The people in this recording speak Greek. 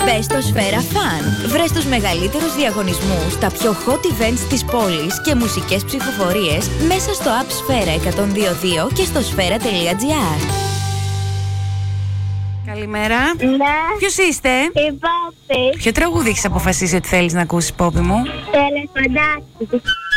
Μπες στο Σφαίρα Fun. Βρες τους μεγαλύτερους διαγωνισμούς, τα πιο hot events της πόλης και μουσικές ψηφοφορίες μέσα στο app Σφαίρα 102.2 και στο σφαίρα.gr. Καλημέρα. Ναι. Ποιος είστε? Η Πόπη. Ποιο τραγούδι έχεις αποφασίσει ότι θέλεις να ακούσεις, Πόπη μου? Τελεφαντάκι.